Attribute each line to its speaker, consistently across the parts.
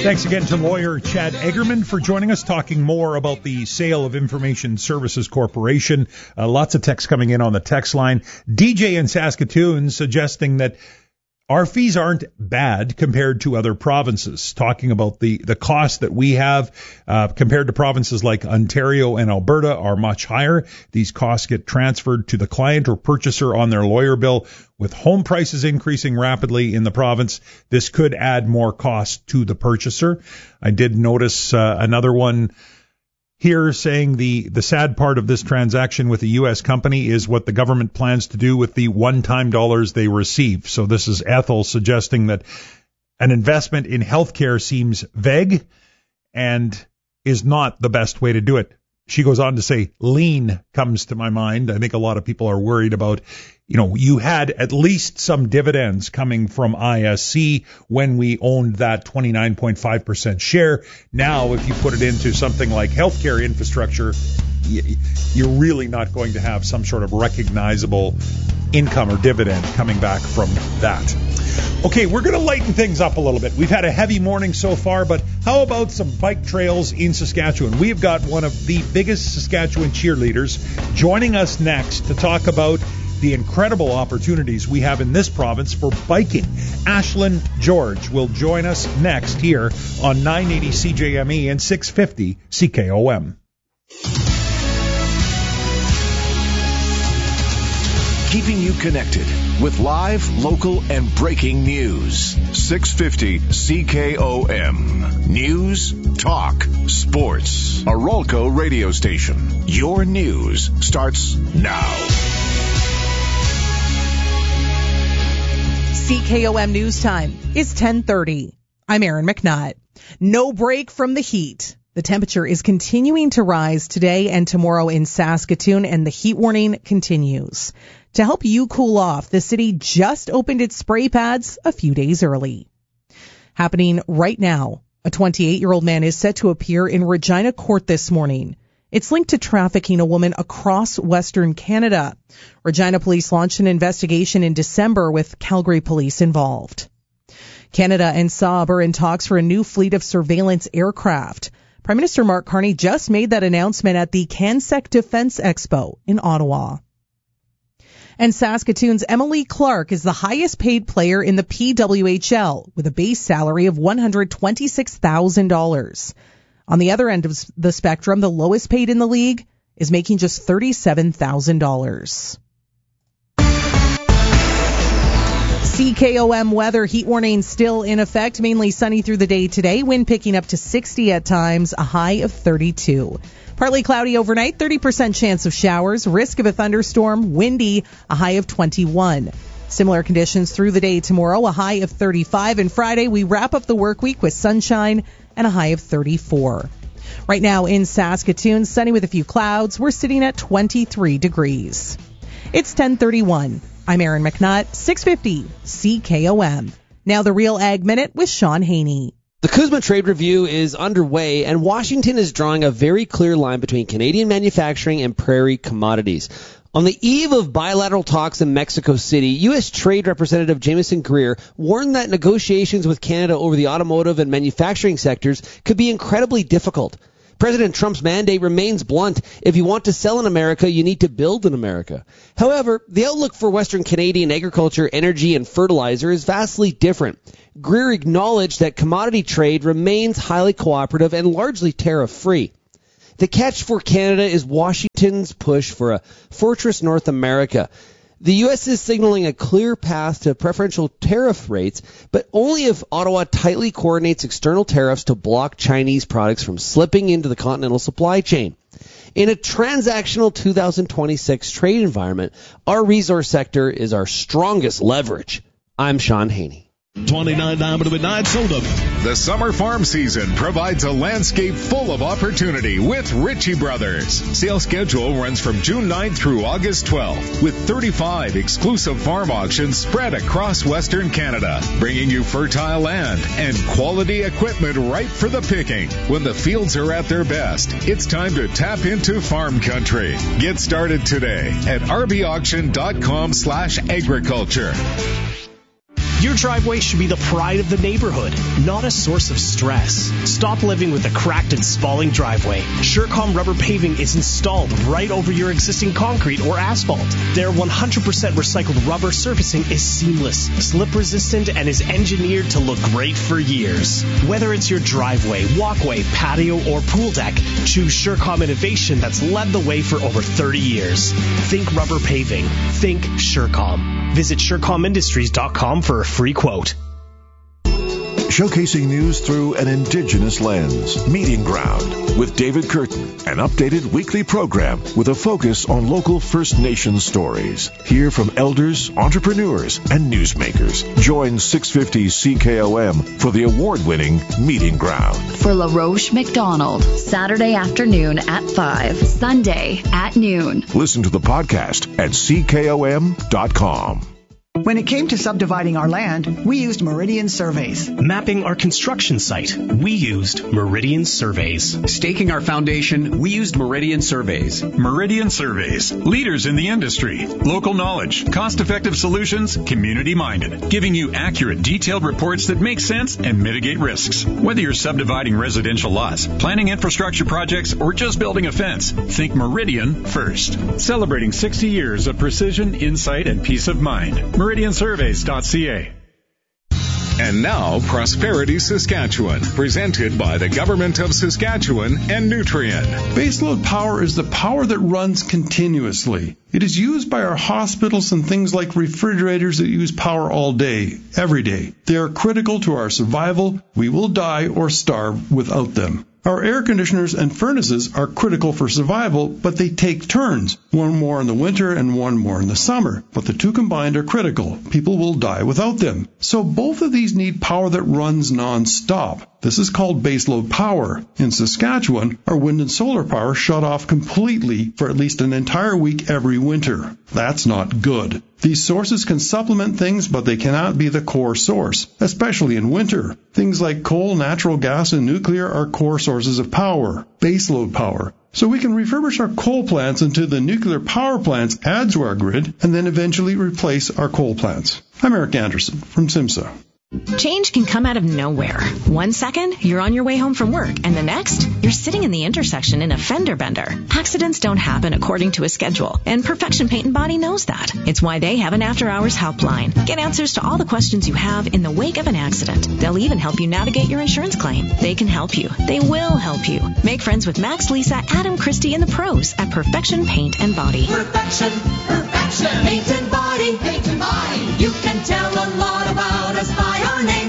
Speaker 1: Thanks again to lawyer Chad Eggerman for joining us, talking more about the sale of Information Services Corporation. Lots of text coming in on the text line. DJ in Saskatoon suggesting that our fees aren't bad compared to other provinces, talking about the cost that we have compared to provinces like Ontario and Alberta are much higher. These costs get transferred to the client or purchaser on their lawyer bill. With home prices increasing rapidly in the province, this could add more cost to the purchaser. I did notice another one here saying the sad part of this transaction with a U.S. company is what the government plans to do with the one-time dollars they receive. So this is Ethel suggesting that an investment in healthcare seems vague and is not the best way to do it. She goes on to say, lean comes to my mind. I think a lot of people are worried about, you had at least some dividends coming from ISC when we owned that 29.5% share. Now, if you put it into something like healthcare infrastructure, you're really not going to have some sort of recognizable income or dividend coming back from that. Okay, we're going to lighten things up a little bit. We've had a heavy morning so far, but how about some bike trails in Saskatchewan? We've got one of the biggest Saskatchewan cheerleaders joining us next to talk about the incredible opportunities we have in this province for biking. Ashlyn George will join us next here on 980 CJME and 650 CKOM.
Speaker 2: Keeping you connected with live, local, and breaking news. 650 CKOM. News, talk, sports. A Rolco radio station. Your news starts now.
Speaker 3: CKOM News Time is 10:30. I'm Erin McNutt. No break from the heat. The temperature is continuing to rise today and tomorrow in Saskatoon, and the heat warning continues. To help you cool off, the city just opened its spray pads a few days early. Happening right now, a 28-year-old man is set to appear in Regina Court this morning. It's linked to trafficking a woman across Western Canada. Regina police launched an investigation in December with Calgary police involved. Canada and Saab are in talks for a new fleet of surveillance aircraft. Prime Minister Mark Carney just made that announcement at the CanSec Defense Expo in Ottawa. And Saskatoon's Emily Clark is the highest paid player in the PWHL with a base salary of $126,000. On the other end of the spectrum, the lowest paid in the league is making just $37,000. CKOM weather, heat warning still in effect, mainly sunny through the day today, wind picking up to 60 at times, a high of 32. Partly cloudy overnight, 30% chance of showers, risk of a thunderstorm, windy, a high of 21. Similar conditions through the day tomorrow, a high of 35, and Friday we wrap up the work week with sunshine and a high of 34. Right now in Saskatoon, sunny with a few clouds, we're sitting at 23 degrees. It's 10:31. I'm Erin McNutt, 650 CKOM. Now the Real Ag Minute with Sean Haney.
Speaker 4: The CUSMA trade review is underway, and Washington is drawing a very clear line between Canadian manufacturing and prairie commodities. On the eve of bilateral talks in Mexico City, U.S. Trade Representative Jameson Greer warned that negotiations with Canada over the automotive and manufacturing sectors could be incredibly difficult. President Trump's mandate remains blunt. If you want to sell in America, you need to build in America. However, the outlook for Western Canadian agriculture, energy, and fertilizer is vastly different. Greer acknowledged that commodity trade remains highly cooperative and largely tariff-free. The catch for Canada is Washington's push for a fortress North America. The U.S. is signaling a clear path to preferential tariff rates, but only if Ottawa tightly coordinates external tariffs to block Chinese products from slipping into the continental supply chain. In a transactional 2026 trade environment, our resource sector is our strongest leverage. I'm Sean Haney.
Speaker 5: 29 Diamond Midnight Soda.
Speaker 6: The summer farm season provides a landscape full of opportunity with Ritchie Brothers. Sale schedule runs from June 9th through August 12th with 35 exclusive farm auctions spread across Western Canada, bringing you fertile land and quality equipment ripe for the picking. When the fields are at their best, it's time to tap into farm country. Get started today at rbauction.com/agriculture.
Speaker 7: Your driveway should be the pride of the neighborhood, not a source of stress. Stop living with a cracked and spalling driveway. Surecom rubber paving is installed right over your existing concrete or asphalt. Their 100% recycled rubber surfacing is seamless, slip resistant, and is engineered to look great for years. Whether it's your driveway, walkway, patio, or pool deck, choose Surecom innovation that's led the way for over 30 years. Think rubber paving. Think Surecom. Visit SurecomIndustries.com for a free quote.
Speaker 2: Showcasing news through an Indigenous lens. Meeting Ground with David Curtin, an updated weekly program with a focus on local First Nations stories. Hear from elders, entrepreneurs, and newsmakers. Join 650 CKOM for the award-winning Meeting Ground.
Speaker 8: For LaRoche McDonald, Saturday afternoon at 5, Sunday at noon.
Speaker 2: Listen to the podcast at CKOM.com.
Speaker 9: When it came to subdividing our land, we used Meridian Surveys.
Speaker 7: Mapping our construction site, we used Meridian Surveys.
Speaker 10: Staking our foundation, we used Meridian Surveys.
Speaker 11: Meridian Surveys, leaders in the industry. Local knowledge, cost-effective solutions, community-minded, giving you accurate, detailed reports that make sense and mitigate risks. Whether you're subdividing residential lots, planning infrastructure projects, or just building a fence, think Meridian first. Celebrating 60 years of precision, insight, and peace of mind. MeridianSurveys.ca.
Speaker 6: And now, Prosperity Saskatchewan, presented by the Government of Saskatchewan and Nutrien.
Speaker 12: Baseload power is the power that runs continuously. It is used by our hospitals and things like refrigerators that use power all day, every day. They are critical to our survival. We will die or starve without them. Our air conditioners and furnaces are critical for survival, but they take turns, one more in the winter and one more in the summer. But the two combined are critical. People will die without them. So both of these need power that runs non-stop. This is called baseload power. In Saskatchewan, our wind and solar power shut off completely for at least an entire week every winter. That's not good. These sources can supplement things, but they cannot be the core source, especially in winter. Things like coal, natural gas, and nuclear are core sources of power, baseload power. So we can refurbish our coal plants into the nuclear power plants add to our grid, and then eventually replace our coal plants. I'm Eric Anderson from SIMSA.
Speaker 13: Change can come out of nowhere. 1 second, you're on your way home from work, and the next, you're sitting in the intersection in a fender bender. Accidents don't happen according to a schedule, and Perfection Paint and Body knows that. It's why they have an after-hours helpline. Get answers to all the questions you have in the wake of an accident. They'll even help you navigate your insurance claim. They can help you. They will help you. Make friends with Max, Lisa, Adam, Christy, and the pros at Perfection Paint and Body.
Speaker 14: Perfection Paint and Body. Paint and Body. You can tell a lot about us by our name.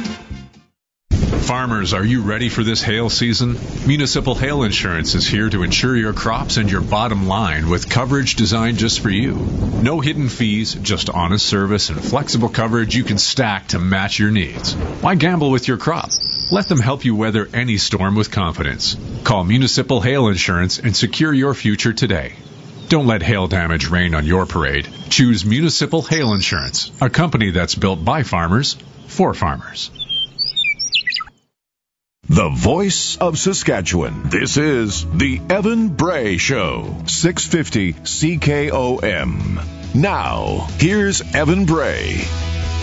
Speaker 15: Farmers, are you ready for this hail season? Municipal Hail Insurance is here to insure your crops and your bottom line with coverage designed just for you. No hidden fees, just honest service and flexible coverage you can stack to match your needs. Why gamble with your crop? Let them help you weather any storm with confidence. Call Municipal Hail Insurance and secure your future today. Don't let hail damage rain on your parade. Choose Municipal Hail Insurance, a company that's built by farmers, for farmers.
Speaker 2: The voice of Saskatchewan. This is the Evan Bray Show. 650 CKOM. Now, here's Evan Bray.